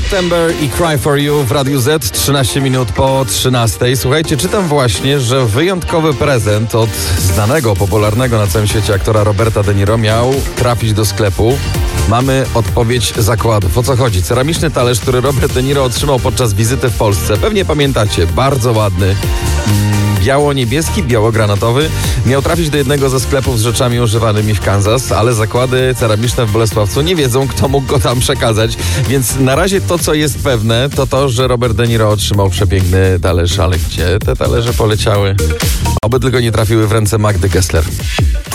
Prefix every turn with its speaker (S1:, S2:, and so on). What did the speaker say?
S1: September i Cry for You w Radiu Z, 13 minut po 13. Słuchajcie, czytam właśnie, że wyjątkowy prezent od znanego, popularnego na całym świecie aktora Roberta De Niro miał trafić do sklepu. Mamy odpowiedź zakładów. O co chodzi? Ceramiczny talerz, który Robert De Niro otrzymał podczas wizyty w Polsce. Pewnie pamiętacie, bardzo ładny. Biało-niebieski, biało-granatowy. Miał trafić do jednego ze sklepów z rzeczami używanymi w Kansas, ale zakłady ceramiczne w Bolesławcu nie wiedzą, kto mógł go tam przekazać. Więc na razie to, co jest pewne, to, że Robert De Niro otrzymał przepiękny talerz. Ale gdzie te talerze poleciały? Oby tylko nie trafiły w ręce Magdy Gessler.